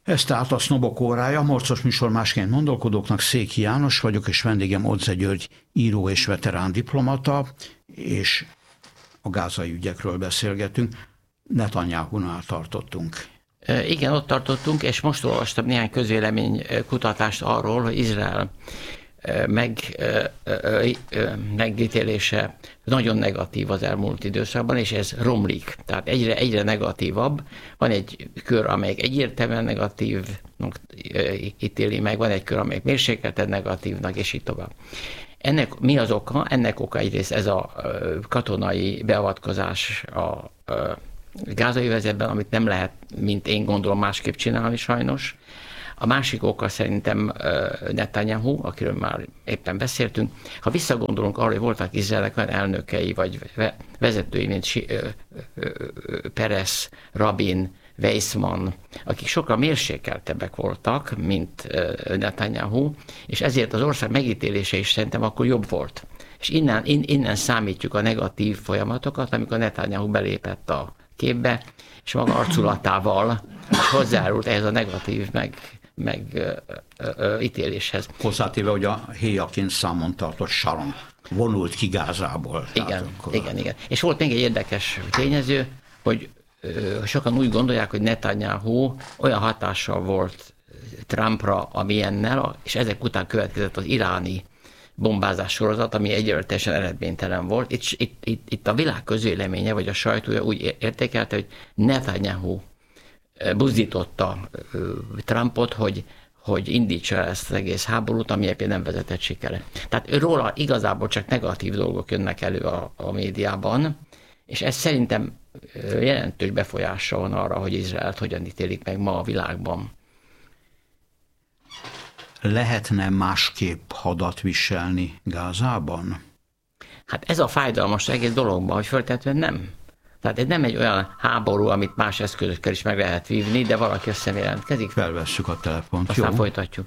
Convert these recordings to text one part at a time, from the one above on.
Ez tehát a Sznobok órája, morcos műsor másként gondolkodóknak. Székhy János vagyok, és vendégem Odze György, író és veterán diplomata, és a gázai ügyekről beszélgetünk. Netanyahunál tartottunk. Igen, ott tartottunk, és most olvastam néhány közvélemény kutatást arról, hogy Izrael megítélése nagyon negatív az elmúlt időszakban, és ez romlik. Tehát egyre negatívabb. Van egy kör, amelyik egyértelműen negatívnak ítéli meg, van egy kör, amelyik mérsékelten negatívnak, és így tovább. Ennek mi az oka? Ennek oka egyrészt ez a katonai beavatkozás a gázai övezetben, amit nem lehet, mint én gondolom, másképp csinálni sajnos. A másik oka szerintem Netanyahu, akiről már éppen beszéltünk. Ha visszagondolunk arra, hogy voltak Izraelnek olyan elnökei, vagy vezetői, mint Peres, Rabin, Weizmann, akik sokkal mérsékeltebbek voltak, mint Netanyahu, és ezért az ország megítélése is szerintem akkor jobb volt. És innen számítjuk a negatív folyamatokat, amikor Netanyahu belépett a képbe, és maga arculatával hozzájárult ehhez a negatív megítéléshez. Hozzátéve, hogy a héjaként számon tartott Sharon vonult ki Gázából. Igen. És volt még egy érdekes tényező, hogy sokan úgy gondolják, hogy Netanyahu olyan hatással volt Trumpra, amilyennel, és ezek után következett az iráni bombázás sorozat, ami egyértelműen eredménytelen volt. Itt a világ közvéleménye, vagy a sajtója úgy értékelte, hogy Netanyahu buzdította Trumpot, hogy indítsa ezt az egész háborút, ami egyébként nem vezetett sikere. Tehát róla igazából csak negatív dolgok jönnek elő a médiában, és ez szerintem jelentős befolyása van arra, hogy Izraelt hogyan ítélik meg ma a világban. Lehetne másképp hadat viselni Gázában? Hát ez a fájdalmas egész dologban, hogy föltetően nem. Tehát ez nem egy olyan háború, amit más eszközökkel is meg lehet vívni, de valaki össze jelentkezik. Felvesszük a telefont. Aztán folytatjuk.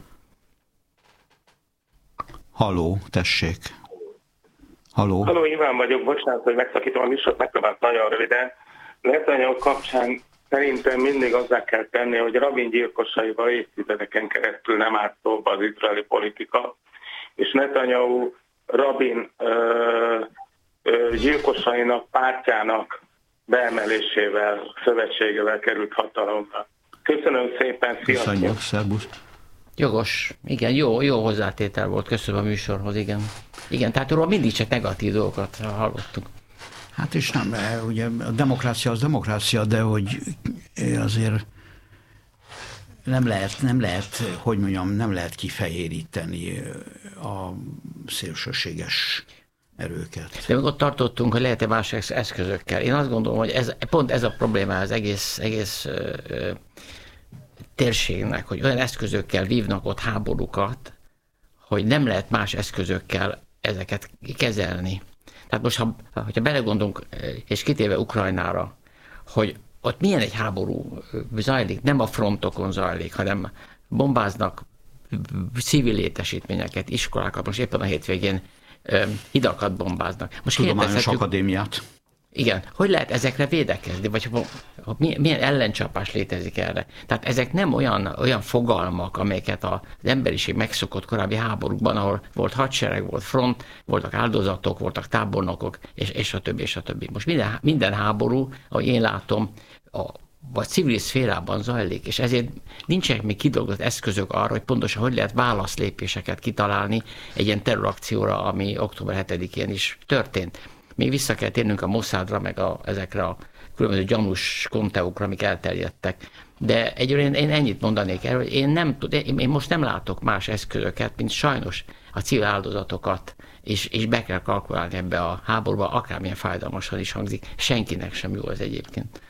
Halló, tessék. Halló, Iván vagyok, bocsánat, hogy megszakítom a műsort, megpróbálom nagyon röviden. Netanyahu kapcsán szerintem mindig azzá kell tenni, hogy Rabin gyilkosaival évtizedeken keresztül nem állt szóba az izraeli politika, és Netanyahu Rabin gyilkosainak, pártjának beemelésével, szövetségével került hatalomra. Köszönöm szépen, sziasztok! Köszönjük, szervusz! Jogos, igen, jó hozzátétel volt, köszönöm a műsorhoz, igen. Igen, tehát róla mindig csak negatív dolgokat hallottunk. Hát és nem, ugye a demokrácia az demokrácia, de hogy azért nem lehet, hogy mondjam, nem lehet kifehéríteni a szélsőséges erőket. De meg ott tartottunk, hogy lehet-e más eszközökkel. Én azt gondolom, hogy pont ez a probléma az egész térségnek, hogy olyan eszközökkel vívnak ott háborúkat, hogy nem lehet más eszközökkel ezeket kezelni. Tehát most, ha belegondolunk, és kitéve Ukrajnára, hogy ott milyen egy háború zajlik, nem a frontokon zajlik, hanem bombáznak civil létesítményeket, iskolákat, most éppen a hétvégén hidakat bombáznak. Most Tudományos akadémiát. Igen, hogy lehet ezekre védekezni, vagy milyen ellencsapás létezik erre? Tehát ezek nem olyan fogalmak, amelyeket az emberiség megszokott korábbi háborúkban, ahol volt hadsereg, volt front, voltak áldozatok, voltak tábornokok, és a többi. Most minden háború, ahogy én látom, vagy civil szférában zajlik, és ezért nincsenek még kidolgozott eszközök arra, hogy pontosan hogy lehet válaszlépéseket kitalálni egy ilyen terrorakcióra, ami október 7-én is történt. Még vissza kell térnünk a Mossadra, meg ezekre a különböző gyanús konteókra, amik elterjedtek. De egyébként én ennyit mondanék erről, hogy én most nem látok más eszközöket, mint sajnos a civil áldozatokat, és be kell kalkulálni ebbe a háborúba, akármilyen fájdalmasan is hangzik. Senkinek sem jó ez egyébként.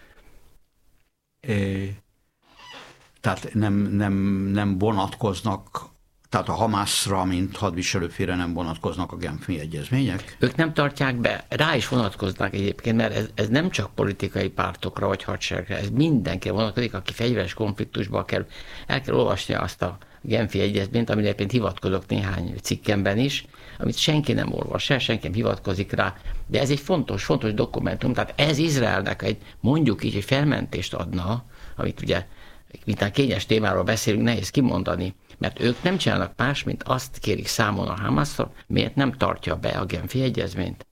Tehát nem vonatkoznak, tehát a Hamászra, mint hadviselőfélre nem vonatkoznak a Genfi egyezmények? Ők nem tartják be, rá is vonatkoznak egyébként, mert ez nem csak politikai pártokra vagy hadseregre, ez mindenkire vonatkozik, aki fegyveres konfliktusba kerül. El kell olvasni azt a Genfi egyezményt, amire egyébként hivatkozok néhány cikkemben is, amit senki nem olvas, senki nem hivatkozik rá, de ez egy fontos dokumentum, tehát ez Izraelnek mondjuk így, egy felmentést adna, amit ugye mintán kényes témáról beszélünk, nehéz kimondani, mert ők nem csinálnak más, mint azt kérik számon a Hamasszal, miért nem tartja be a Genfi egyezményt.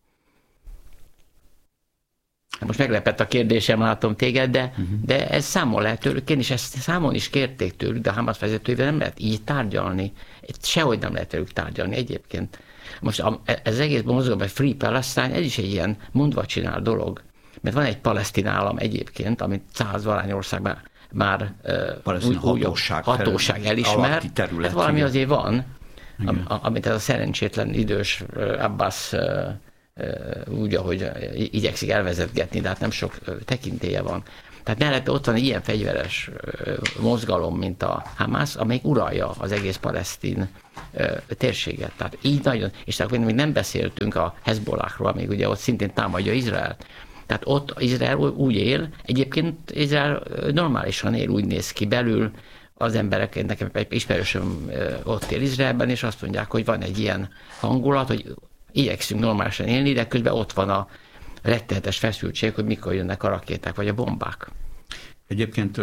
Most meglepett a kérdésem, látom téged, de ez számon lehet tőlük, én is ezt számon is kérték tőlük, de a Hamas vezetőivel nem lehet így tárgyalni. Sehogy nem lehet velük tárgyalni egyébként. Most ez egész mozgóban, Free Palestine, ez is egy ilyen mondva csinál dolog. Mert van egy palesztin állam egyébként, amit 100-valány országban már hatóság elismer. Hát valami azért van, amit ez a szerencsétlen idős Abbas úgy, ahogy igyekszik elvezetgetni, de hát nem sok tekintélye van. Tehát mellette ott van egy ilyen fegyveres mozgalom, mint a Hamas, amelyik uralja az egész palesztin térséget. Tehát így nagyon, és akkor még nem beszéltünk a Hezbollahról, amíg ugye ott szintén támadja Izraelt. Tehát ott Izrael úgy él, egyébként Izrael normálisan él, úgy néz ki belül, az emberek, nekem egy ismerősöm ott él Izraelben, és azt mondják, hogy van egy ilyen hangulat, hogy igyekszünk normálisan élni, de közben ott van a rettenetes feszültség, hogy mikor jönnek a rakéták vagy a bombák. Egyébként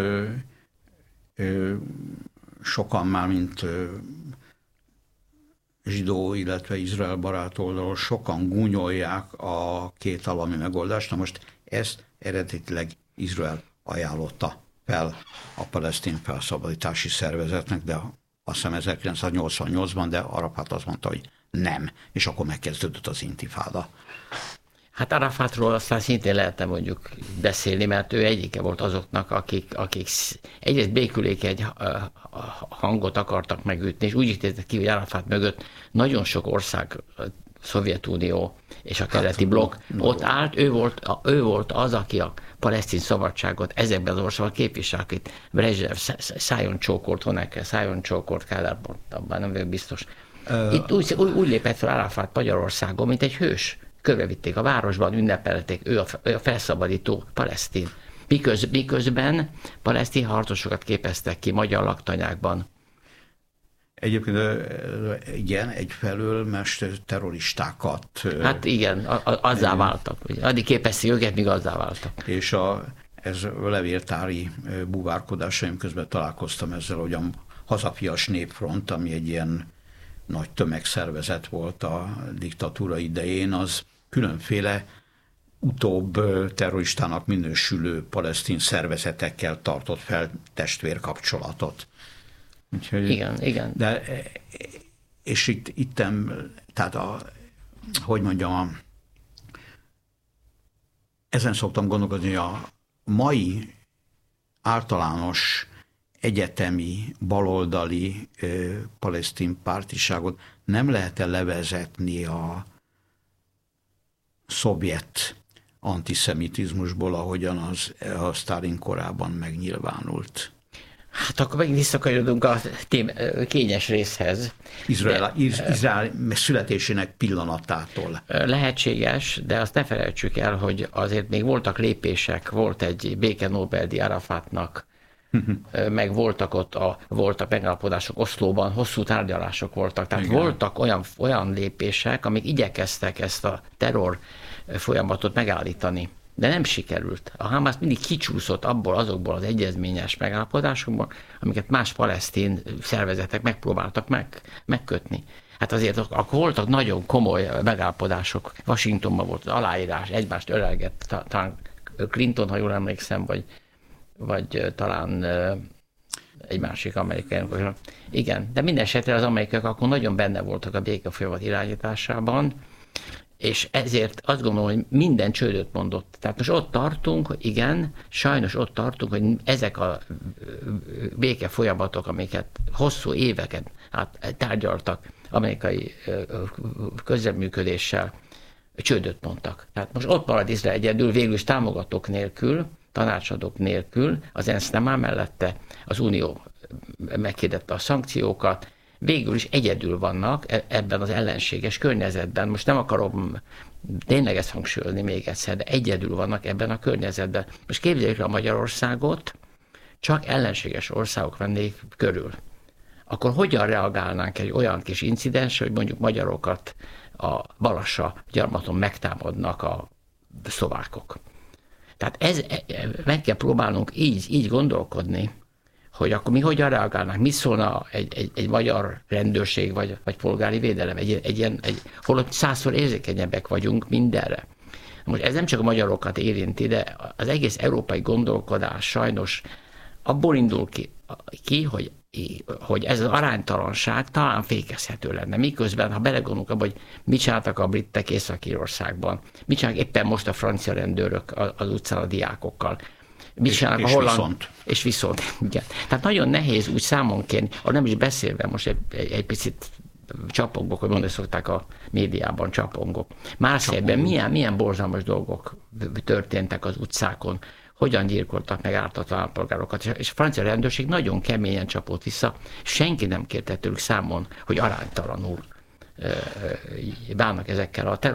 sokan már, mint zsidó, illetve Izrael barát oldalról sokan gúnyolják a két állami megoldást. Na most ezt eredetileg Izrael ajánlotta fel a palesztin felszabadítási szervezetnek, de azt hiszem 1988-ban, de Arafat azt mondta, hogy nem, és akkor megkezdődött az intifáda. Hát Arafatról aztán szintén lehetne mondjuk beszélni, mert ő egyike volt azoknak, akik egyrészt békülékeny hangot akartak megütni, és úgy ítéltek ki, hogy Arafat mögött nagyon sok ország, Szovjetunió és a keleti blokk ott állt, ő volt az, aki a palesztin szabadságot ezekben az országban képvisel, akit Brezsnev szájon csókolt, Honecker szájon csókolt, Kádár abban nem vagyok biztos. Itt úgy lépett fel Arafat Magyarországon, mint egy hős. Körbevitték a városban, ünnepelték, ő a felszabadító palesztin. Miközben palesztin harcosokat képeztek ki magyar laktanyákban. Egyébként igen, egyfelől mester terroristákat. Hát igen, azzá váltak. Addig képezték őket, míg azzá váltak. És ez levéltári búvárkodásaim közben találkoztam ezzel, hogy a Hazafias Népfront, ami egy ilyen nagy tömegszervezet volt a diktatúra idején, az különféle utóbb terroristának minősülő palesztin szervezetekkel tartott fel testvérkapcsolatot. Úgyhogy, igen. De, és itt tehát hogy mondjam, ezen szoktam gondolkodni, hogy a mai általános egyetemi, baloldali palesztin pártiságot nem lehet-e levezetni a szovjet antiszemitizmusból, ahogyan a Sztálin korában megnyilvánult? Hát akkor megint visszakanyarodunk a kényes részhez. Izrael születésének pillanatától. Lehetséges, de azt ne felejtsük el, hogy azért még voltak lépések, volt egy béke Nobel-díj Arafatnak, meg voltak megállapodások Oszlóban, hosszú tárgyalások voltak, tehát igen. Voltak olyan lépések, amik igyekeztek ezt a terror folyamatot megállítani, de nem sikerült. A Hamas mindig kicsúszott azokból az egyezményes megállapodásokból, amiket más palesztin szervezetek megpróbáltak megkötni. Hát azért akkor voltak nagyon komoly megállapodások. Washingtonban volt aláírás, egymást ölelgett, talán Clinton, ha jól emlékszem, vagy talán egy másik amerikai. Igen, de minden esetre az amerikaiak akkor nagyon benne voltak a békefolyamat irányításában, és ezért azt gondolom, hogy minden csődöt mondott. Tehát most ott tartunk, hogy igen, sajnos ott tartunk, hogy ezek a békefolyamatok, amiket hosszú éveket tárgyaltak amerikai közreműködéssel, csődöt mondtak. Tehát most ott marad Izrael egyedül, végül is támogatók nélkül, tanácsadók nélkül, az ENSZ nem áll mellette, az Unió meghirdette a szankciókat, végül is egyedül vannak ebben az ellenséges környezetben. Most nem akarom tényleg ezt hangsúlyozni még egyszer, de egyedül vannak ebben a környezetben. Most képzeljük a Magyarországot, csak ellenséges országok vennék körül. Akkor hogyan reagálnánk egy olyan kis incidensre, hogy mondjuk magyarokat a Balassa gyarmaton megtámadnak a szlovákok? Tehát meg kell próbálnunk így gondolkodni, hogy akkor mi hogyan reagálnánk, mit szólna egy magyar rendőrség, vagy polgári védelem, holott 100-szor érzékenyebbek vagyunk mindenre. Most ez nem csak a magyarokat érinti, de az egész európai gondolkodás sajnos abból indul ki hogy ez az aránytalanság talán fékezhető lenne. Miközben, ha belegondolunk abba, hogy mit csináltak a britek Észak-Írországban, mit csinálnak éppen most a francia rendőrök az utcán a diákokkal, mit csinálnak a holland... És viszont. Igen. Tehát nagyon nehéz úgy számon kérni, nem is beszélve, most egy picit csapongok, hogy mondani szokták a médiában, csapongok. Marseille-ben milyen borzalmas dolgok történtek az utcákon, hogyan gyilkoltak meg ártatlan állampolgárokat, és a francia rendőrség nagyon keményen csapott vissza, senki nem kérte tőlük számon, hogy aránytalanul bánnak ezekkel a